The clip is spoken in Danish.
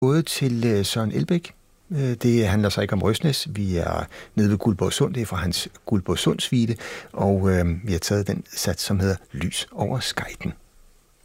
gået til Søren Elbæk. Det handler så ikke om Røsnæs. Vi er nede ved Guldborgsund. Det er fra hans Guldborgsund-suite. Og vi har taget den sats, som hedder Lys over Skejten.